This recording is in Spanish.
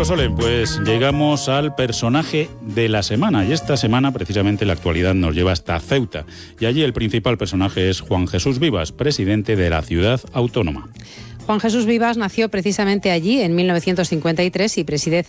Soler, pues llegamos al personaje de la semana y esta semana precisamente la actualidad nos lleva hasta Ceuta y allí el principal personaje es Juan Jesús Vivas, presidente de la ciudad autónoma. Juan Jesús Vivas nació precisamente allí en 1953 y preside